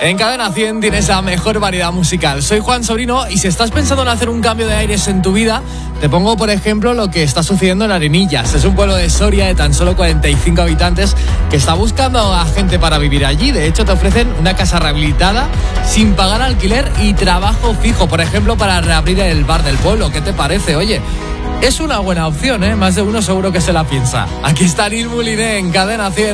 En Cadena 100 tienes la mejor variedad musical. Soy Juan Sobrino y si estás pensando en hacer un cambio de aires en tu vida, te pongo por ejemplo lo que está sucediendo en Arenillas. Es un pueblo de Soria de tan solo 45 habitantes que está buscando a gente para vivir allí. De hecho, te ofrecen una casa rehabilitada sin pagar alquiler y trabajo fijo, por ejemplo, para reabrir el bar del pueblo. ¿Qué te parece? Oye, es una buena opción, ¿eh? Más de uno seguro que se la piensa. Aquí está Nil Mouliné en Cadena 100.